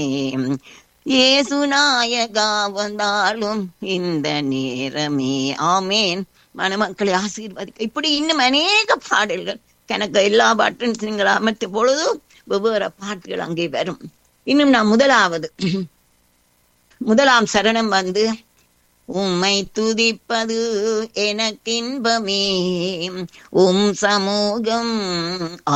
இயேசு நாயகா வந்தாலும் இந்த நேரமே. ஆமேன். மணமக்களை ஆசீர்வதிக்க இப்படி இன்னும் அநேக பாடல்கள் கணக்கு எல்லா பாட்டும் நீங்கள் அமைத்த பொழுது வெவ்வேறு பாட்டுகள் அங்கே வரும். இன்னும் நான் முதலாம் சரணம் வந்து உம்மை துதிப்பது எனக்கின்பமே, உம் சமூகம்